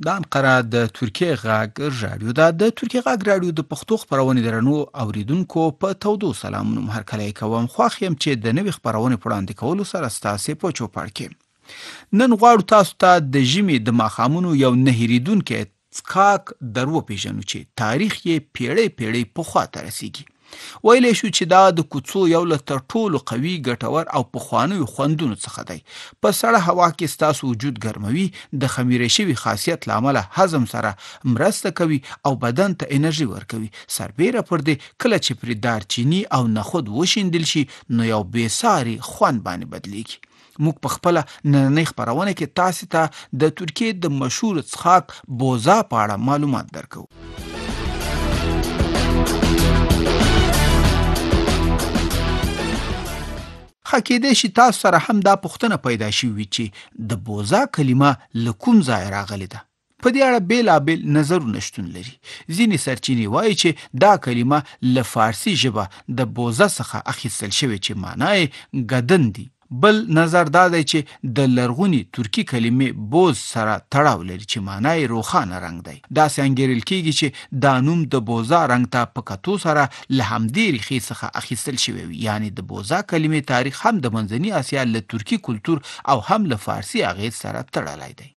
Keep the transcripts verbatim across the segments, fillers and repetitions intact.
دا انقره د ترکیه غاګ راډیو ده. د ترکیه غاګ راډیو د پښتو خپرونې درنو اوریدونکو په تودو سلامونو هرکلی کوم. خوښ یم چې د نوې خپرونې په وړاندې کولو سره ستاسې په چوپړ کې نن غواړو تاسو ته د ژمي د ماښامونو یو نه هېرېدونکی څښاک در وپېژنو چې تاریخ یې پیړۍ پیړۍ پخوا ته رسیږي. ویلی شو چې دا د کوڅو یو له تر ټولو قوي ګټور او پخوانیو خوندونو څخه دی. په سړه هوا کې ستاسو وجود ګرموي، د خمیره شوي خاصیت له امله هضم سره مرسته کوي او بدن ته انرژي ورکوي. سربیره پر دې کله چې پرې دارچیني او نخود وشیندل شي نو یو بېساري خوند باندې بدلیږي. موږ په خپله نننۍ خپرونه کې تاسې ته د ترکیې د مشهور څښاک بوزا په اړه معلومات درکوو. ښه کیدای شي تاسو سره هم دا پوښتنه پیدا شوې وي چې د بوزا کلمه له کوم ځایه راغلې ده. په دې اړه بېلابېل نظرونه شتون لري. ځینې سرچینې وایي چې دا کلمه له فارسي ژبه د بوزه څخه اخیستل شوې چې معنا یې ګدن دی. بل نظر دا دی چې د لرغوني ترکي کلمې بوز سره تړاو لري چې معنا یې روښانه رنګ دی. داسې انګیرل کېږي چې دا نوم د بوزا رنګ ته په کتو سره له همدې ریښې څخه اخیستل شوی وي. یعنې د بوزا کلمې تاریخ هم د منځني اسیا له ترکي کلتور او هم له فارسي اغېز سره تړلی دی.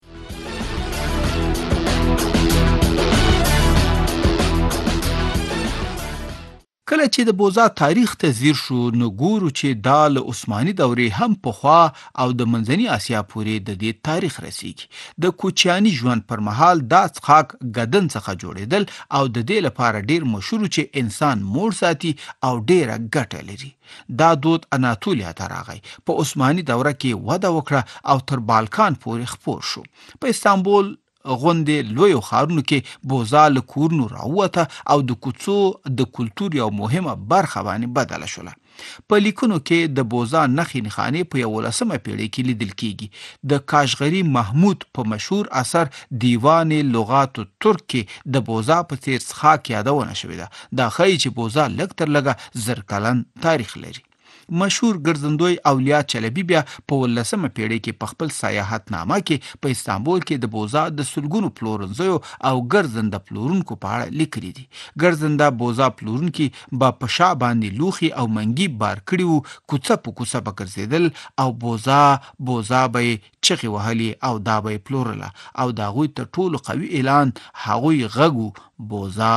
کله چې د بوزا تاریخ ته ځیر شو نو ګورو چې دا له عثماني دورې هم پخوا او د منځني اسیا پورې د دې تاریخ رسیږي. د کوچیاني ژوند پر مهال دا څښاک ګدن څخه جوړېدل او د دې لپاره ډیر مشهور چې انسان موړ ساتي او ډیره ګټه لري. دا دود اناتولیا ته راغی، په عثماني دوره کې وده وکړه او تر بالکان پورې خپور شو. په استانبول غوندې لویو ښارونو کې بوزا له کورونو راووته او د کوڅو د کلتور یو مهمه برخه باندې بدله شوله. په لیکنو کې د بوزا نښې نښانې په یولسمه پیړۍ کې لیدل کېږي. د کاشغري محمود په مشهور اثر دیوان لغات ترک کې د بوزا په څېر څښاک یادونه شوې ده. دا ښایي چې بوزا لږ تر لږه زر کلن تاریخ لري. مشهور ګرځندوی اولیا چلبي بیا په ولسمه پیړۍ کې په خپل سیاحت نامه کې په استانبول کې د بوزا د سلګونو پلورنځیو او ګرځنده پلورونکو په اړه لیکلي دي. ګرځنده بوزا پلورونکي به په شا باندې لوښي او منګي بار کړي وو، کوڅه په کوڅه به ګرځېدل او بوزا بوزا به یې چغې وهلې او دا به یې پلورله او د هغوی تر ټولو قوي اعلان هغوی غږ و: بوزا.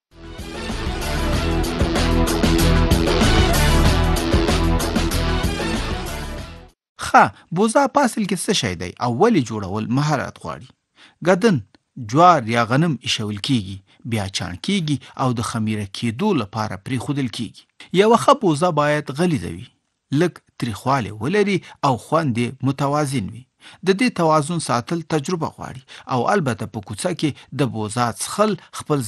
ښه، بوزا په اصل کې څه شی دی او ولې جوړول مهارت غواړي؟ ګدن، جوار یا غنم ایښول کېږي، بیا چاڼ کېږي او د خمیره کېدو لپاره پرېښودل کېږي. یوه ښه بوزا باید غلیظه وي، لږ تریخوالی ولري او خوند یې متوازن وي. د دې توازن ساتل تجربه غواړي او البته په کوڅه کې د بوزا څښل خپل